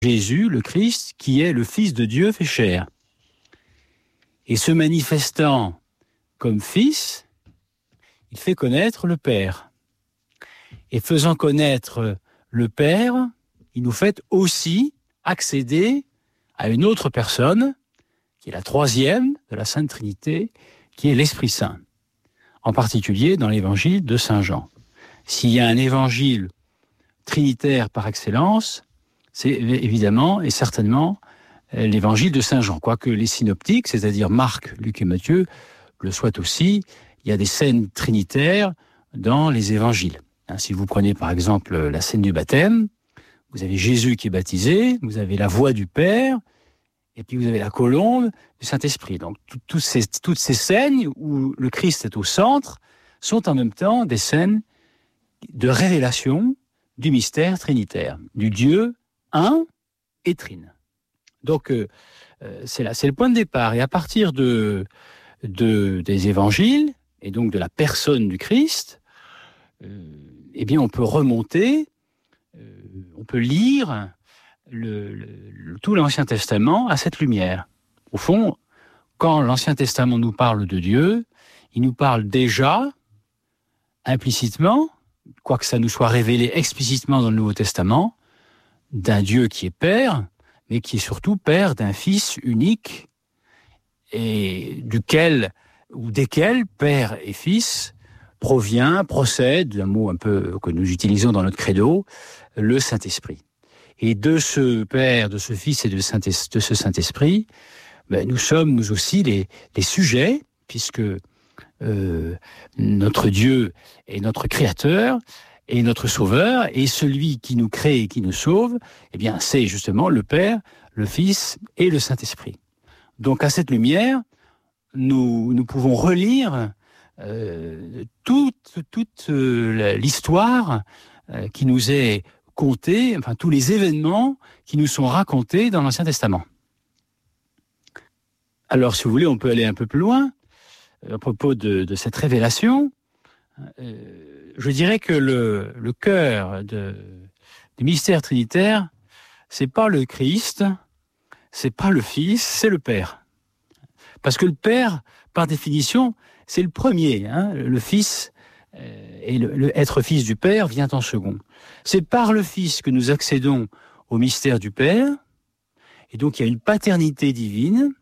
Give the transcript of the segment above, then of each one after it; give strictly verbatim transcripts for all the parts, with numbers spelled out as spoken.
Jésus, le Christ, qui est le Fils de Dieu fait chair. Et se manifestant comme Fils, il fait connaître le Père. Et faisant connaître le Père, il nous fait aussi accéder à une autre personne, qui est la troisième de la Sainte Trinité, qui est l'Esprit Saint. En particulier dans l'évangile de Saint Jean. S'il y a un évangile trinitaire par excellence, c'est évidemment et certainement l'évangile de Saint Jean. Quoique les synoptiques, c'est-à-dire Marc, Luc et Matthieu, le soient aussi, il y a des scènes trinitaires dans les évangiles. Si vous prenez par exemple la scène du baptême, vous avez Jésus qui est baptisé, vous avez la voix du Père, et puis vous avez la colombe du Saint-Esprit. Donc tout, tout ces, toutes ces scènes où le Christ est au centre sont en même temps des scènes de révélation du mystère trinitaire, du Dieu un et trine. Donc euh, c'est là, c'est le point de départ. Et à partir de, de des évangiles et donc de la personne du Christ, euh, eh bien on peut remonter, euh, on peut lire le, le, tout l'Ancien Testament à cette lumière. Au fond, quand l'Ancien Testament nous parle de Dieu, il nous parle déjà implicitement, quoique ça nous soit révélé explicitement dans le Nouveau Testament, d'un Dieu qui est Père, mais qui est surtout Père d'un Fils unique, et duquel, ou desquels, Père et Fils, provient, procède, d'un mot un peu que nous utilisons dans notre credo, le Saint-Esprit. Et de ce Père, de ce Fils et de, Saint de ce Saint-Esprit, ben, nous sommes, nous aussi, les, les sujets, puisque euh, notre Dieu est notre Créateur, et notre Sauveur, et celui qui nous crée et qui nous sauve, eh bien, c'est justement le Père, le Fils et le Saint-Esprit. Donc, à cette lumière, nous, nous pouvons relire euh, toute, toute euh, l'histoire euh, qui nous est contée, enfin, tous les événements qui nous sont racontés dans l'Ancien Testament. Alors, si vous voulez, on peut aller un peu plus loin à propos de, de cette révélation. Euh, je dirais que le, le cœur de, du mystère trinitaire, c'est pas le Christ, c'est pas le Fils, c'est le Père. Parce que le Père, par définition, c'est le premier. Hein, le Fils euh, et le, le être Fils du Père vient en second. C'est par le Fils que nous accédons au mystère du Père, et donc il y a une paternité divine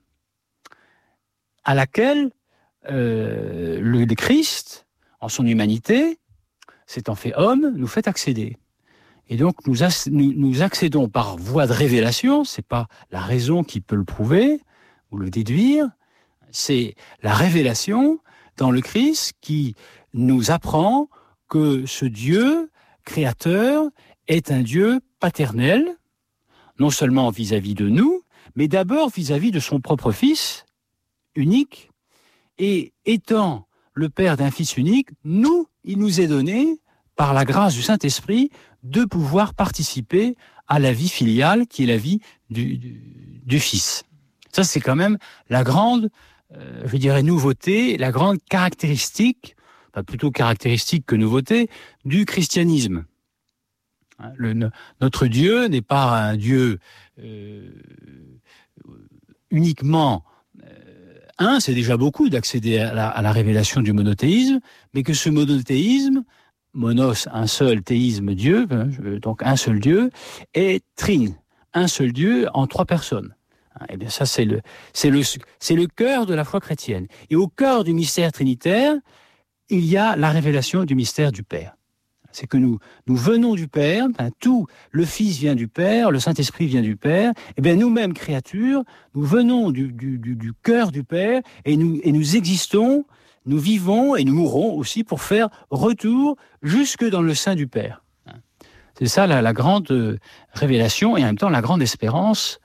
à laquelle euh, le, le Christ, en son humanité, s'étant fait homme, nous fait accéder. Et donc nous, nous, nous accédons par voie de révélation, c'est pas la raison qui peut le prouver ou le déduire, c'est la révélation dans le Christ qui nous apprend que ce Dieu créateur est un Dieu paternel, non seulement vis-à-vis de nous, mais d'abord vis-à-vis de son propre Fils, unique, et étant le Père d'un Fils unique, nous, il nous est donné, par la grâce du Saint-Esprit, de pouvoir participer à la vie filiale, qui est la vie du, du, du Fils. Ça, c'est quand même la grande, euh, je dirais, nouveauté, la grande caractéristique, pas plutôt caractéristique que nouveauté, du christianisme. Le, notre Dieu n'est pas un Dieu euh, uniquement un, c'est déjà beaucoup d'accéder à la, à la révélation du monothéisme, mais que ce monothéisme, monos, un seul, théisme, Dieu, donc un seul Dieu, est trine, un seul Dieu en trois personnes. Et bien ça, c'est le, c'est le, c'est le cœur de la foi chrétienne. Et au cœur du mystère trinitaire, il y a la révélation du mystère du Père. C'est que nous, nous venons du Père, enfin, tout, le Fils vient du Père, le Saint-Esprit vient du Père, et bien nous-mêmes, créatures, nous venons du, du, du, du cœur du Père, et nous, et nous existons, nous vivons, et nous mourrons aussi pour faire retour jusque dans le sein du Père. C'est ça la, la grande révélation, et en même temps la grande espérance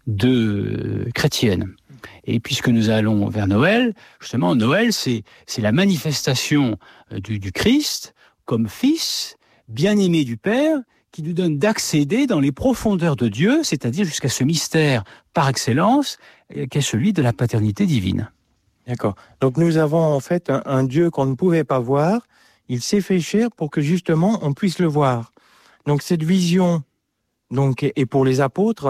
de chrétienne. Et puisque nous allons vers Noël, justement, Noël, c'est, c'est la manifestation du, du Christ, comme Fils, bien-aimé du Père, qui nous donne d'accéder dans les profondeurs de Dieu, c'est-à-dire jusqu'à ce mystère par excellence, qu'est celui de la paternité divine. D'accord. Donc nous avons en fait un, un Dieu qu'on ne pouvait pas voir, il s'est fait chair pour que justement on puisse le voir. Donc cette vision donc, est pour les apôtres